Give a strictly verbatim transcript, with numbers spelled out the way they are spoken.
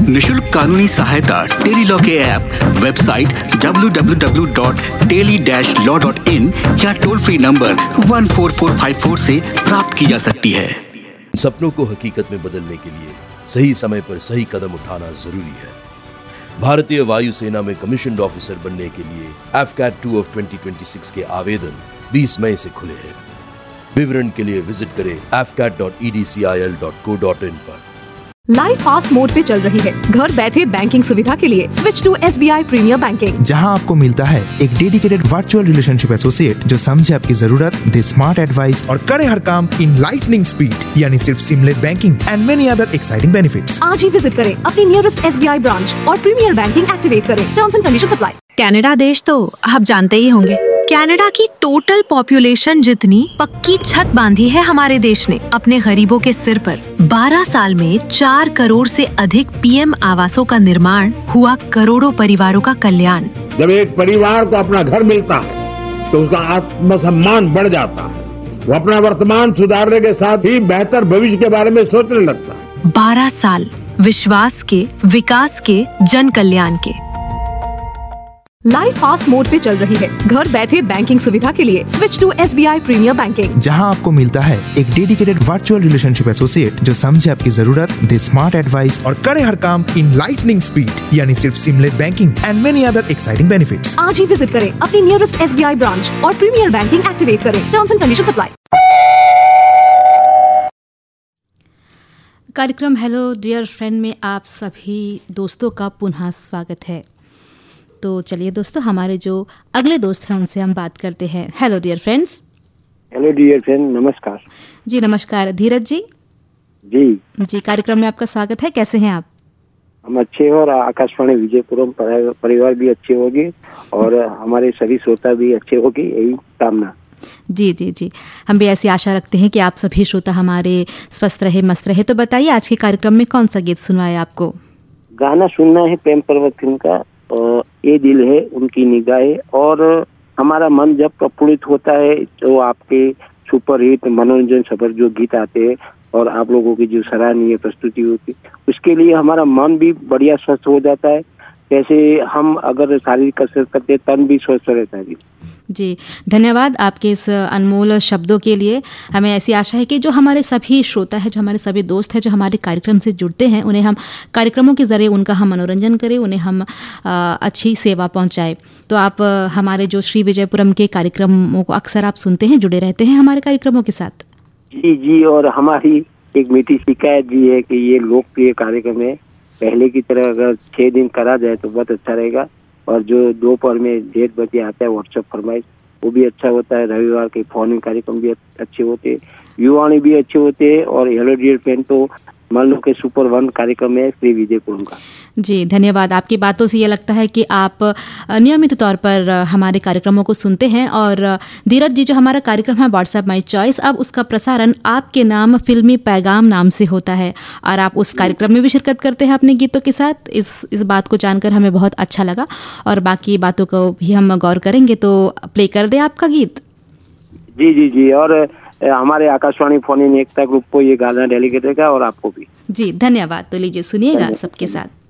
निशुल्क कानूनी सहायता टेली लॉ के app, website W W W dot tele dash law dot in या toll free number one four four five four से प्राप्त की जा सकती है। सपनों को हकीकत में बदलने के लिए सही समय पर सही कदम उठाना जरूरी है। भारतीय वायुसेना में कमीशन्ड ऑफिसर बनने के लिए F cat two of twenty twenty six के आवेदन बीस मई से खुले हैं। विवरण के लिए विजिट करें F cat dot E D C I L dot co dot in पर। लाइफ फास्ट मोड पे चल रही है। घर बैठे बैंकिंग सुविधा के लिए switch to S B I premiere banking, जहां आपको मिलता है एक डेडिकेटेड वर्चुअल रिलेशनशिप एसोसिएट जो समझे आपकी जरूरत, दे स्मार्ट एडवाइस और करे हर काम इन लाइटनिंग स्पीड, यानी सिर्फ seamless banking and many other exciting benefits. आज ही विजिट करें अपनी nearest S B I branch और प्रीमियर बैंकिंग एक्टिवेट करें। Terms and conditions apply. Canada देश तो आप जानते ही होंगे। कनाडा की टोटल पॉपुलेशन जितनी पक्की छत बांधी है हमारे देश ने अपने गरीबों के सिर पर। बारह साल में चार करोड़ से अधिक पी एम आवासों का निर्माण हुआ, करोड़ों परिवारों का कल्याण। जब एक परिवार को अपना घर मिलता है तो उसका आत्मसम्मान बढ़ जाता है। वो अपना वर्तमान सुधारने के साथ ही बेहतर भविष्य के बारे में सोचने लगता है। बारह साल विश्वास के, विकास के, जन कल्याण के। लाइफ फास्ट मोड पे चल रही है। घर बैठे बैंकिंग सुविधा के लिए switch to S B I premiere banking, जहां आपको मिलता है एक डेडिकेटेड वर्चुअल रिलेशनशिप एसोसिएट जो समझे आपकी जरूरत, दे स्मार्ट एडवाइस और करे हर काम इन लाइटनिंग स्पीड, यानी सिर्फ seamless banking and many other exciting benefits. आज ही विजिट करें अपनी nearest S B I branch और प्रीमियर बैंकिंग एक्टिवेट करें। Terms and conditions apply. कार्यक्रम हेलो डियर फ्रेंड में आप सभी दोस्तों का पुनः स्वागत है। तो चलिए दोस्तों, हमारे जो अगले दोस्त हैं उनसे हम बात करते हैं। Hello dear friends. Hello dear friend, नमस्कार जी। नमस्कार धीरज जी। जी जी, कार्यक्रम में आपका स्वागत है। कैसे हैं आप? हम अच्छे हैं और आकाशवाणी विजयपुरम परिवार भी अच्छे होगी और हमारे सभी श्रोता भी अच्छे होगी, यही कामना। जी जी जी, हम भी ऐसी आशा रखते हैं कि आप सभी श्रोता हमारे स्वस्थ रहे, मस्त रहे। तो बताइए आज के कार्यक्रम में कौन सा गीत सुनवाए आपको? गाना सुनना है प्रेम पर्वत फिल्म का ये दिल है उनकी निगाहें। और हमारा मन जब प्रफुल्लित होता है तो आपके सुपर हिट मनोरंजन सफर जो गीत आते हैं और आप लोगों की जो सराहनीय प्रस्तुति होती है, उसके लिए हमारा मन भी बढ़िया स्वस्थ हो जाता है। जैसे हम अगर शारीरिक कसरत करते हैं तन भी स्वस्थ रहता है। जी, धन्यवाद आपके इस अनमोल शब्दों के लिए। हमें ऐसी आशा है कि जो हमारे सभी श्रोता है, जो हमारे सभी दोस्त हैं, जो हमारे कार्यक्रम से जुड़ते हैं, उन्हें हम कार्यक्रमों के ज़रिए उनका हम मनोरंजन करें, उन्हें हम आ, अच्छी सेवा पहुंचाएं। तो आप आ, हमारे जो श्री विजयपुरम के कार्यक्रमों को अक्सर आप सुनते हैं, जुड़े रहते हैं हमारे कार्यक्रमों के साथ। जी जी, और हमारी एक मीठी शिकायत भी है कि ये लोकप्रिय कार्यक्रम है, पहले की तरह अगर छः दिन करा जाए तो बहुत अच्छा रहेगा। और जो दोपहर में डेढ़ बजे आता है व्हाट्सएप फरमाइश, वो भी अच्छा होता है। रविवार के फोन इन कार्यक्रम भी अच्छे होते हैं, युवाणी भी अच्छे होते हैं। और हेलो डियर फ्रेंड तो मान लो के सुपर वन कार्यक्रम है श्री विजयपुरम का। जी धन्यवाद। आपकी बातों से ये लगता है कि आप नियमित तौर पर हमारे कार्यक्रमों को सुनते हैं। और धीरज जी, जो हमारा कार्यक्रम है व्हाट्सएप माई चॉइस, अब उसका प्रसारण आपके नाम फिल्मी पैगाम नाम से होता है और आप उस कार्यक्रम में भी शिरकत करते हैं अपने गीतों के साथ। इस इस बात को जानकर हमें बहुत अच्छा लगा और बाकी बातों को भी हम गौर करेंगे। तो प्ले कर दे आपका गीत। जी जी जी, और हमारे Akashvani phone in Ekta group को ये गाना डेलीकेट रहेगा और आपको भी। जी धन्यवाद। तो लीजिए सुनिएगा सबके साथ।